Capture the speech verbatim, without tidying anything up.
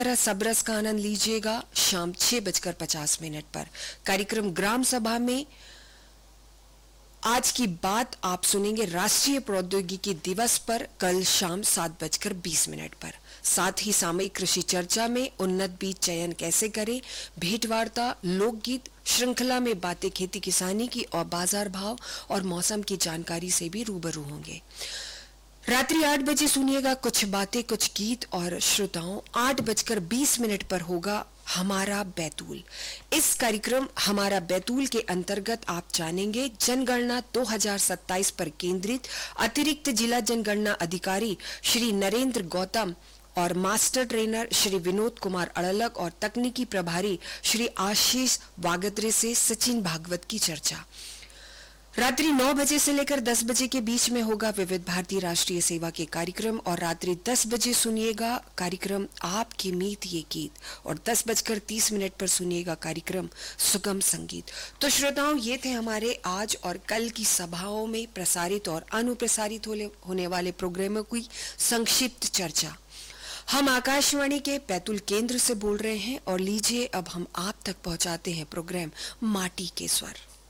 सबरस का आनंद लीजिएगा शाम छह बजकर पचास मिनट पर। कार्यक्रम ग्राम सभा में आज की बात आप सुनेंगे राष्ट्रीय प्रौद्योगिकी दिवस पर कल शाम सात बजकर बीस मिनट पर। साथ ही सामयिक कृषि चर्चा में उन्नत बीज चयन कैसे करें, भेंटवार्ता, लोकगीत श्रृंखला में बातें खेती किसानी की और बाजार भाव और मौसम की जानकारी से भी रूबरू होंगे। रात्रि आठ बजे सुनिएगा कुछ बातें कुछ गीत और श्रोताओं आठ बजकर बीस मिनट पर होगा हमारा बैतूल। इस कार्यक्रम हमारा बैतूल के अंतर्गत आप जानेंगे जनगणना दो हज़ार सत्ताईस पर केंद्रित अतिरिक्त जिला जनगणना अधिकारी श्री नरेंद्र गौतम और मास्टर ट्रेनर श्री विनोद कुमार अड़लक और तकनीकी प्रभारी श्री आशीष वागत्रे से सचिन भागवत की चर्चा। रात्रि नौ बजे से लेकर दस बजे के बीच में होगा विविध भारतीय राष्ट्रीय सेवा के कार्यक्रम और रात्रि दस बजे सुनिएगा कार्यक्रम आपके मीत ये गीत और दस बजकर तीस मिनट पर सुनिएगा कार्यक्रम सुगम संगीत। तो श्रोताओं, ये थे हमारे आज और कल की सभाओं में प्रसारित और अनुप्रसारित होने वाले प्रोग्रामों की संक्षिप्त चर्चा। हम आकाशवाणी के बैतूल केंद्र से बोल रहे हैं और लीजिए अब हम आप तक पहुंचाते हैं प्रोग्राम माटी के स्वर।